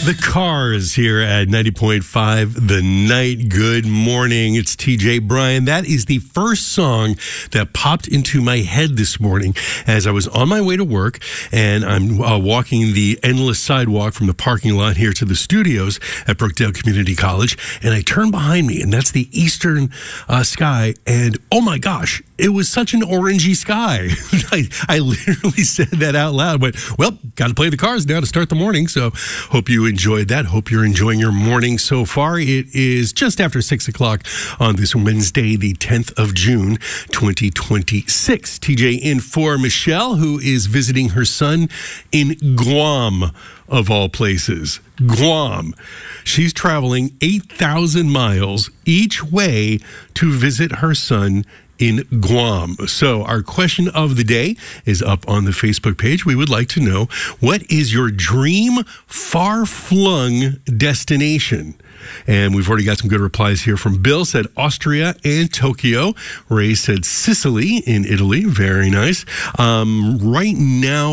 The Cars here at 90.5 The Night. Good morning. It's TJ Bryan. That is the first song that popped into my head this morning as I was on my way to work, and I'm walking the endless sidewalk from the parking lot here to the studios at Brookdale Community College, and I turn behind me, and that's the eastern sky, and oh my gosh, it was such an orangey sky. I literally said that out loud. But, well, got to play the Cars now to start the morning. So hope you enjoyed that. Hope you're enjoying your morning so far. It is just after 6 o'clock on this Wednesday, the 10th of June, 2026. TJ in for Michelle, who is visiting her son in Guam, of all places. Guam. She's traveling 8,000 miles each way to visit her son in Guam. So our question of the day is up on the Facebook page. We would like to know, what is your dream far-flung destination? And we've already got some good replies here from Bill, said Austria and Tokyo. Ray said Sicily in Italy. Very nice. Right now,